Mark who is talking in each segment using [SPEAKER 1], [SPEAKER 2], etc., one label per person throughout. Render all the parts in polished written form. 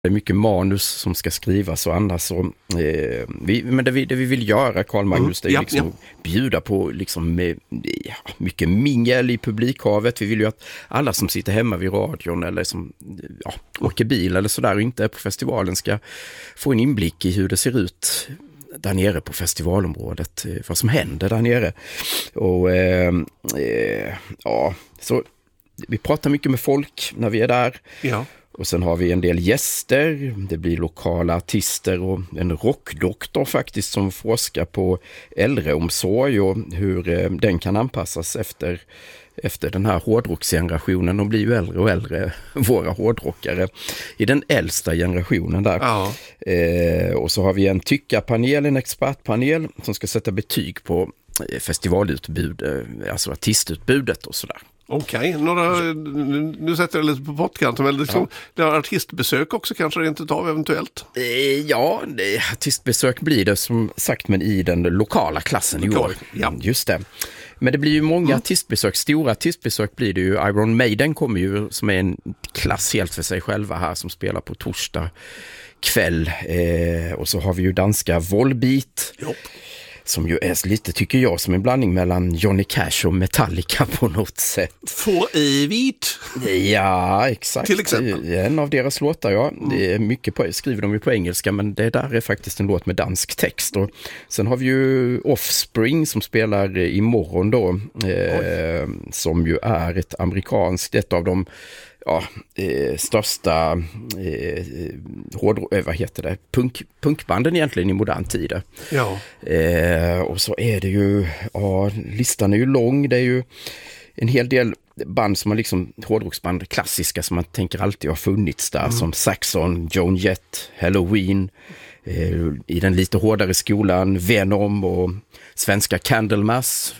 [SPEAKER 1] Det är mycket manus som ska skrivas och annars så, men det vi vill göra, Carl Magnus, det är liksom bjuda på liksom med, mycket mingel i publikhavet. Vi vill ju att alla som sitter hemma vid radion eller som åker bil eller sådär och inte är på festivalen ska få en inblick i hur det ser ut där nere på festivalområdet, vad som händer där nere. Och så vi pratar mycket med folk när vi är där. Ja. Och sen har vi en del gäster, det blir lokala artister och en rockdoktor faktiskt som forskar på äldreomsorg och hur den kan anpassas efter den här hårdrocksgenerationen. De blir ju äldre och äldre, våra hårdrockare, i den äldsta generationen där. Ja. Och så har vi en tyckarpanel, en expertpanel som ska sätta betyg på festivalutbud, alltså artistutbudet och sådär.
[SPEAKER 2] Okej, nu sätter jag lite på pottkanten, men liksom, det har artistbesök också kanske rent utav eventuellt?
[SPEAKER 1] Ja, artistbesök blir det som sagt, men i den lokala klassen i år. Ja. Just det. Men det blir ju många artistbesök, stora artistbesök blir det ju. Iron Maiden kommer ju, som är en klass helt för sig själva här, som spelar på torsdag kväll. Och så har vi ju danska Volbeat. Jopp. Som ju är lite, tycker jag, som en blandning mellan Johnny Cash och Metallica på något sätt.
[SPEAKER 2] Få evigt.
[SPEAKER 1] Ja, exakt.
[SPEAKER 2] Till exempel.
[SPEAKER 1] En av deras låtar, ja. Det är mycket skriver de ju på engelska, men det där är faktiskt en låt med dansk text. Och sen har vi ju Offspring som spelar imorgon då. Som ju är ett amerikanskt, ett av de största punkbanden egentligen i modern tid. Ja. Och så är det ju, listan är ju lång, det är ju en hel del band som har liksom hårdrocksband, klassiska som man tänker alltid har funnits där, som Saxon, Joan Jett, Halloween, i den lite hårdare skolan, Venom och svenska Candlemass.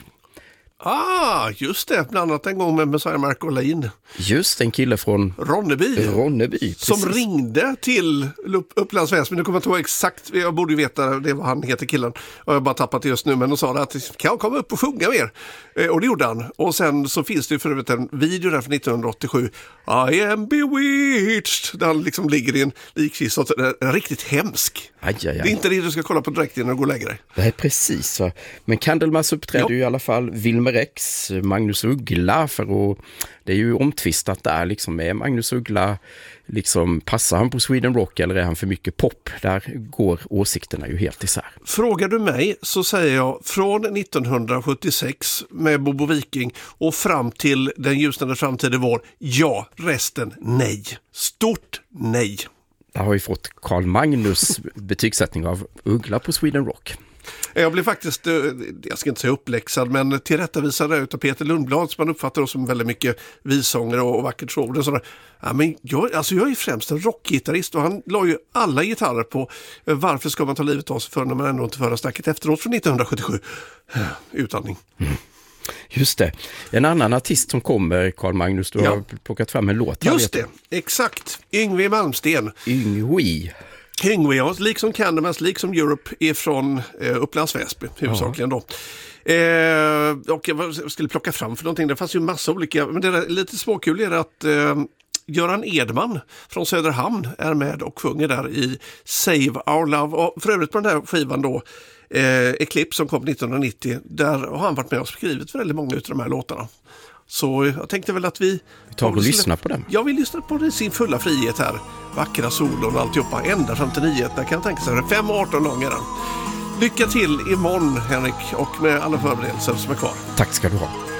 [SPEAKER 2] Just det. Bland annat en gång med Messiah Mark Olin.
[SPEAKER 1] Just en kille från Ronneby.
[SPEAKER 2] Som ringde till Upplands Väsby. Nu kommer jag inte ihåg exakt, jag borde ju veta det vad han heter, killen. Och jag har bara tappat det just nu, men de sa att kan jag komma upp och sjunga mer? Och det gjorde han. Och sen så finns det ju för övrigt en video där från 1987. I am bewitched. Där han liksom ligger i en likkista. Riktigt hemsk. Aj. Det är inte det du ska kolla på direkt innan du går och lägger dig.
[SPEAKER 1] Det är precis så. Men Candlemass uppträder ju i alla fall. Wilmer X, Magnus Uggla, det är ju omtvistat där liksom, är Magnus Uggla liksom, passar han på Sweden Rock eller är han för mycket pop? Där går åsikterna ju helt isär.
[SPEAKER 2] Frågar du mig så säger jag från 1976 med Bobo Viking och fram till den ljusnande framtiden vår, ja, resten nej. Stort nej.
[SPEAKER 1] Där har vi fått Carl Magnus betygsättning av Uggla på Sweden Rock.
[SPEAKER 2] Jag blev faktiskt, jag ska inte säga uppläxad, men tillrättavisad utav Peter Lundblad, som man uppfattar som väldigt mycket visånger och vackert show. Och sådär. Ja, men jag är främst en rockgitarrist och han la ju alla gitarrer på varför ska man ta livet av sig för när man ändå inte förra snacket efteråt från 1977. Utandning.
[SPEAKER 1] Just det. En annan artist som kommer, Carl Magnus, du har plockat fram en låt.
[SPEAKER 2] Just det, exakt. Yngwie Malmsteen.
[SPEAKER 1] Yngwie,
[SPEAKER 2] liksom Candlemass, liksom Europe, är från Upplands Väsby huvudsakligen då. Och jag skulle plocka fram för någonting, det fanns ju massa olika, men det är lite småkul är att Göran Edman från Söderhamn är med och sjunger där i Save Our Love, och för övrigt på den här skivan då Eclipse som kom 1990, där har han varit med och skrivit väldigt många av de här låtarna. Så jag tänkte väl att vi
[SPEAKER 1] tar och lyssnar på den.
[SPEAKER 2] Ja, vi lyssnar på det, sin fulla frihet här. Vackra solon och alltihopa, ända fram till nyheterna kan jag tänka sig. 5:18 lång är den. Lycka till imorgon, Henrik, och med alla förberedelser som är kvar.
[SPEAKER 1] Tack ska du ha.